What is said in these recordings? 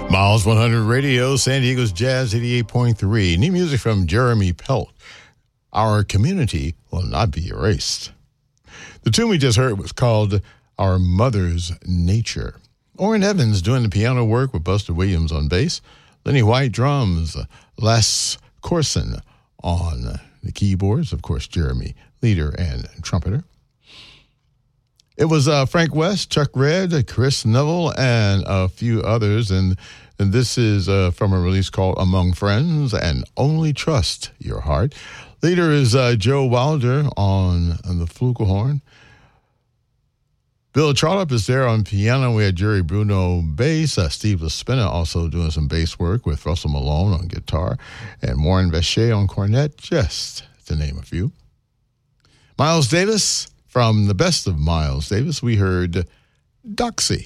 Miles 100 Radio, San Diego's Jazz 88.3. New music from Jeremy Pelt. Our community will not be erased. The tune we just heard was called Our Mother's Nature. Orrin Evans doing the piano work with Buster Williams on bass. Lenny White drums. Les Corson on the keyboards. Of course, Jeremy, leader and trumpeter. It was Frank West, Chuck Redd, Chris Neville, and a few others. And this is from a release called Among Friends and Only Trust Your Heart. Leader is Joe Wilder on the flugelhorn. Bill Trollope is there on piano. We had Jerry Bruno bass. Steve LaSpina also doing some bass work with Russell Malone on guitar. And Warren Bechet on cornet, just to name a few. Miles Davis. From the best of Miles Davis, we heard Doxy.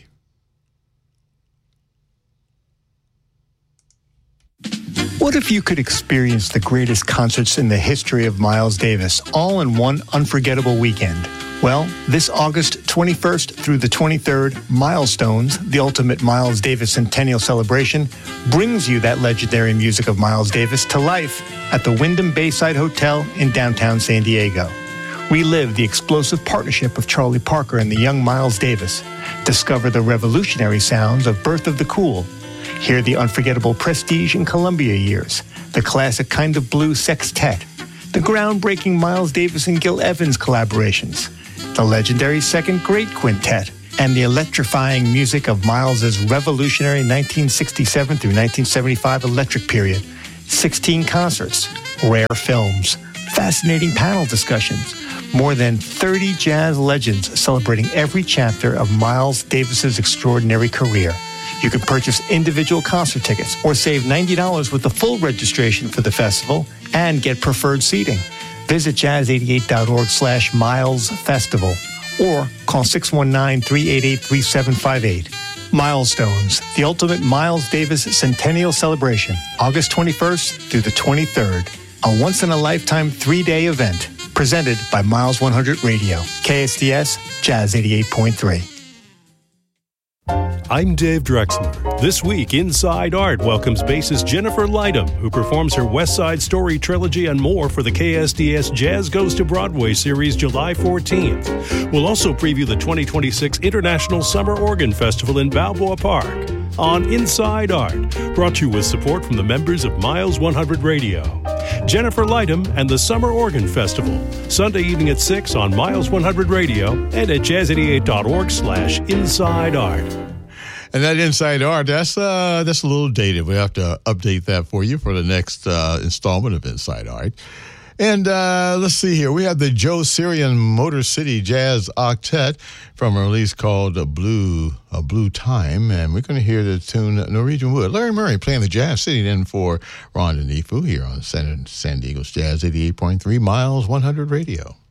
What if you could experience the greatest concerts in the history of Miles Davis, all in one unforgettable weekend? Well, this August 21st through the 23rd, Milestones, the ultimate Miles Davis Centennial Celebration, brings you that legendary music of Miles Davis to life at the Wyndham Bayside Hotel in downtown San Diego. Relive the explosive partnership of Charlie Parker and the young Miles Davis. Discover the revolutionary sounds of Birth of the Cool. Hear the unforgettable Prestige and Columbia years, the classic Kind of Blue sextet, the groundbreaking Miles Davis and Gil Evans collaborations, the legendary Second Great Quintet, and the electrifying music of Miles's revolutionary 1967 through 1975 electric period. 16 concerts, rare films, fascinating panel discussions, more than 30 jazz legends celebrating every chapter of Miles Davis's extraordinary career. You can purchase individual concert tickets or save $90 with the full registration for the festival and get preferred seating. Visit jazz88.org/Miles Festival or call 619-388-3758. Milestones, the ultimate Miles Davis Centennial Celebration, August 21st through the 23rd. A once-in-a-lifetime 3-day event presented by Miles 100 Radio, KSDS, Jazz 88.3. I'm Dave Drexler. This week, Inside Art welcomes bassist Jennifer Lightham, who performs her West Side Story trilogy and more for the KSDS Jazz Goes to Broadway series July 14th. We'll also preview the 2026 International Summer Organ Festival in Balboa Park on Inside Art, brought to you with support from the members of Miles 100 Radio. Jennifer Lightham and the Summer Organ Festival, Sunday evening at 6 on Miles 100 Radio and at jazz88.org/Inside Art. And that Inside Art, that's a little dated. We have to update that for you for the next installment of Inside Art. And let's see here. We have the Joe Sirian Motor City Jazz Octet from a release called A Blue Time. And we're going to hear the tune Norwegian Wood. Larry Murray playing the jazz, sitting in for Ron Denifu here on San Diego's Jazz 88.3 Miles 100 Radio.